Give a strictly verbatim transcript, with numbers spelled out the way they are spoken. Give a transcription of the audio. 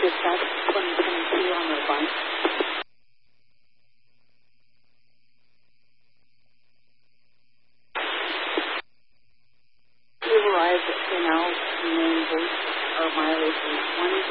dispatch twenty twenty-two on the line. We've arrived at Canal Main Booth. Our mileage is one